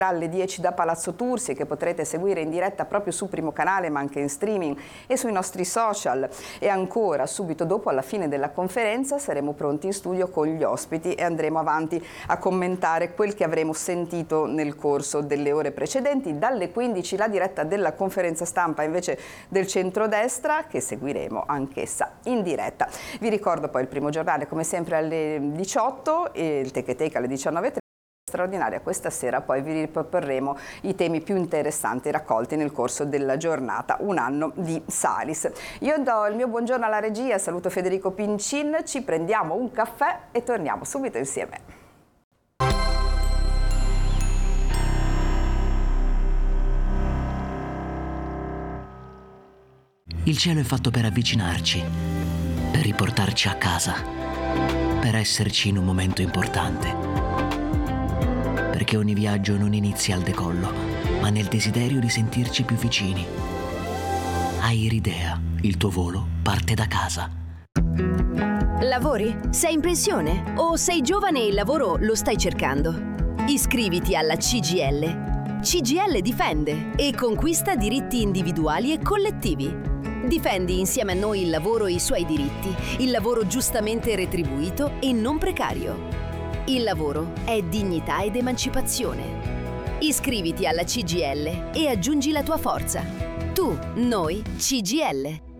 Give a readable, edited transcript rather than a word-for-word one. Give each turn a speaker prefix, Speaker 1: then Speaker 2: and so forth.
Speaker 1: alle 10 da Palazzo Tursi, che potrete seguire in diretta proprio su Primo Canale, ma anche in streaming e sui nostri social. E ancora, subito dopo, alla fine della conferenza, saremo pronti in studio con gli ospiti e andremo avanti a commentare quel che avremo sentito nel corso delle ore precedenti. Dalle 15 la diretta della conferenza stampa invece del centrodestra, che seguiremo anch'essa in diretta. Vi ricordo poi il primo giornale come sempre alle 18 e il Tech Take alle 19:30. Straordinaria. Questa sera poi vi riproporremo i temi più interessanti raccolti nel corso della giornata, un anno di Salis. Io do il mio buongiorno alla regia, saluto Federico Pincin, ci prendiamo un caffè e torniamo subito insieme.
Speaker 2: Il cielo è fatto per avvicinarci, per riportarci a casa, per esserci in un momento importante. Perché ogni viaggio non inizia al decollo, ma nel desiderio di sentirci più vicini. Airidea, il tuo volo parte da casa.
Speaker 3: Lavori? Sei in pensione? O sei giovane e il lavoro lo stai cercando? Iscriviti alla CGIL. CGIL difende e conquista diritti individuali e collettivi. Difendi insieme a noi il lavoro e i suoi diritti, il lavoro giustamente retribuito e non precario. Il lavoro è dignità ed emancipazione. Iscriviti alla CGIL e aggiungi la tua forza. Tu, noi, CGIL.